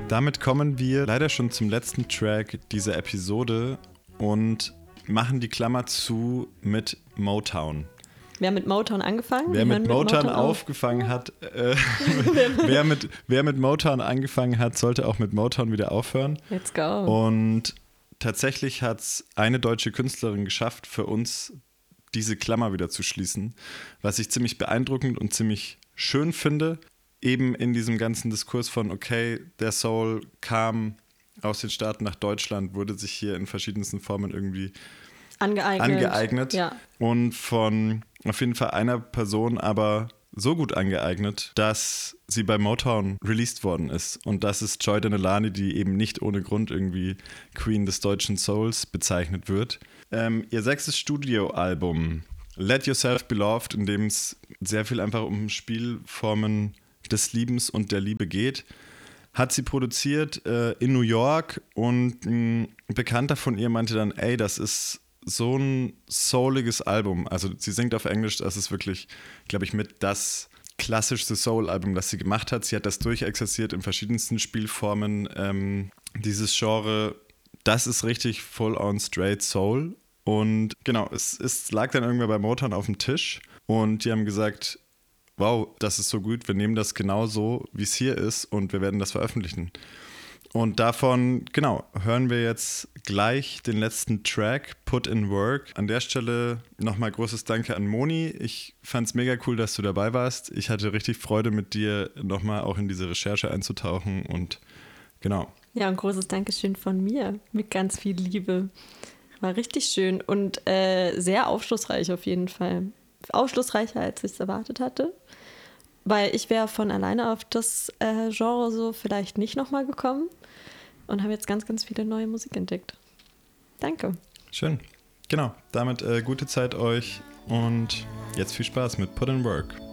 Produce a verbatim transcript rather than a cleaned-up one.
Damit kommen wir leider schon zum letzten Track dieser Episode und machen die Klammer zu mit Motown. Wer mit Motown angefangen? Wer mit Motown, mit Motown aufgefangen hat, äh, wer, mit, wer mit Motown angefangen hat, sollte auch mit Motown wieder aufhören. Let's go. Und tatsächlich hat es eine deutsche Künstlerin geschafft, für uns diese Klammer wieder zu schließen, was ich ziemlich beeindruckend und ziemlich schön finde. Eben in diesem ganzen Diskurs von, okay, der Soul kam aus den Staaten nach Deutschland, wurde sich hier in verschiedensten Formen irgendwie angeeignet, angeeignet ja. Und von auf jeden Fall einer Person aber so gut angeeignet, dass sie bei Motown released worden ist. Und das ist Joy Denelani, die eben nicht ohne Grund irgendwie Queen des deutschen Souls bezeichnet wird. Ähm, ihr sechstes Studioalbum, Let Yourself Be Loved, in dem es sehr viel einfach um Spielformen des Liebens und der Liebe geht, hat sie produziert äh, in New York und ein Bekannter von ihr meinte dann, ey, das ist so ein souliges Album. Also sie singt auf Englisch, das ist wirklich, glaube ich, mit das klassischste Soul-Album, das sie gemacht hat. Sie hat das durchexerziert in verschiedensten Spielformen. Ähm, dieses Genre, das ist richtig full-on straight Soul. Und genau, es, es lag dann irgendwann bei Motown auf dem Tisch und die haben gesagt, wow, das ist so gut, wir nehmen das genau so, wie es hier ist und wir werden das veröffentlichen. Und davon, genau, hören wir jetzt gleich den letzten Track, Put in Work. An der Stelle nochmal großes Danke an Moni. Ich fand es mega cool, dass du dabei warst. Ich hatte richtig Freude, mit dir nochmal auch in diese Recherche einzutauchen und genau. Ja, ein großes Dankeschön von mir mit ganz viel Liebe. War richtig schön und äh, sehr aufschlussreich auf jeden Fall. Aufschlussreicher, als ich es erwartet hatte. Weil ich wäre von alleine auf das äh, Genre so vielleicht nicht nochmal gekommen und habe jetzt ganz, ganz viele neue Musik entdeckt. Danke. Schön. Genau, damit äh, gute Zeit euch und jetzt viel Spaß mit Put in Work.